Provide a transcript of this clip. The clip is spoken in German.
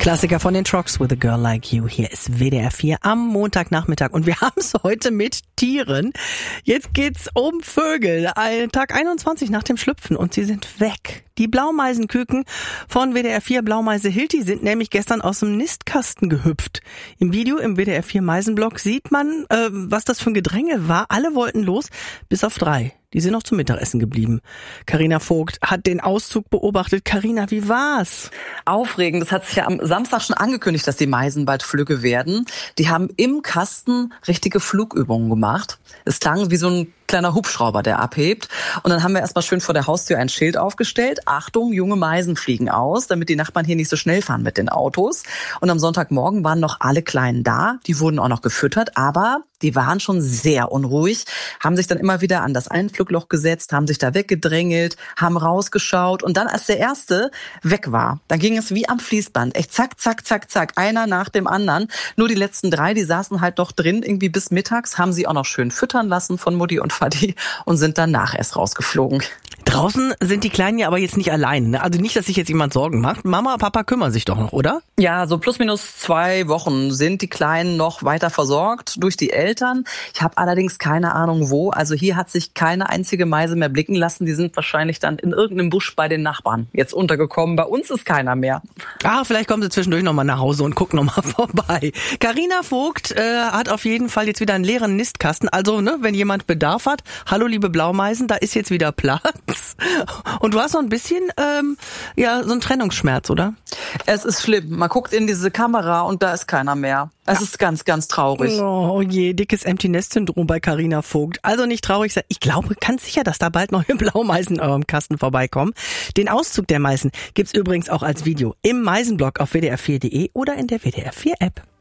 Klassiker von den Trucks, With a Girl Like You. Hier ist WDR 4 am Montagnachmittag und wir haben es heute mit Tieren. Jetzt geht's um Vögel. Tag 21 nach dem Schlüpfen und sie sind weg. Die Blaumeisenküken von WDR 4 Blaumeise Hilti sind nämlich gestern aus dem Nistkasten gehüpft. Im Video im WDR 4 Meisenblog sieht man, was das für ein Gedränge war. Alle wollten los, bis auf 3. Die sind noch zum Mittagessen geblieben. Carina Vogt hat den Auszug beobachtet. Carina, wie war's? Aufregend. Das hat sich ja am Samstag schon angekündigt, dass die Meisen bald flügge werden. Die haben im Kasten richtige Flugübungen gemacht. Es klang wie so ein kleiner Hubschrauber, der abhebt. Und dann haben wir erstmal schön vor der Haustür ein Schild aufgestellt. Achtung, junge Meisen fliegen aus, damit die Nachbarn hier nicht so schnell fahren mit den Autos. Und am Sonntagmorgen waren noch alle Kleinen da. Die wurden auch noch gefüttert, aber die waren schon sehr unruhig, haben sich dann immer wieder an das Einflugloch gesetzt, haben sich da weggedrängelt, haben rausgeschaut. Und dann, als der erste weg war, dann ging es wie am Fließband. Echt zack, zack, zack, zack, einer nach dem anderen. Nur die letzten 3, die saßen halt noch drin, irgendwie bis mittags, haben sie auch noch schön füttern lassen von Mutti und Vati und sind danach erst rausgeflogen. Draußen sind die Kleinen ja aber jetzt nicht allein, ne? Also nicht, dass sich jetzt jemand Sorgen macht. Mama, Papa kümmern sich doch noch, oder? Ja, so plus minus 2 Wochen sind die Kleinen noch weiter versorgt durch die Eltern. Ich habe allerdings keine Ahnung wo. Also hier hat sich keine einzige Meise mehr blicken lassen. Die sind wahrscheinlich dann in irgendeinem Busch bei den Nachbarn jetzt untergekommen. Bei uns ist keiner mehr. Vielleicht kommen sie zwischendurch noch mal nach Hause und gucken noch mal vorbei. Carina Vogt hat auf jeden Fall jetzt wieder einen leeren Nistkasten. Also, ne, wenn jemand Bedarf hat, hallo liebe Blaumeisen, da ist jetzt wieder Platz. Und du hast noch ein bisschen, so einen Trennungsschmerz, oder? Es ist schlimm. Man guckt in diese Kamera und da ist keiner mehr. Es ist ganz, ganz traurig. Oh je, dickes Empty-Nest-Syndrom bei Carina Vogt. Also nicht traurig sein. Ich glaube ganz sicher, dass da bald neue Blaumeisen in eurem Kasten vorbeikommen. Den Auszug der Meisen gibt's übrigens auch als Video im Meisenblog auf wdr4.de oder in der WDR 4 App.